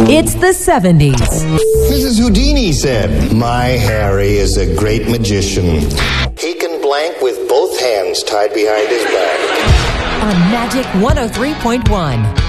It's the 70s. Mrs. Houdini said, "My Harry is a great magician. He can blank with both hands tied behind his back." On Magic 103.1.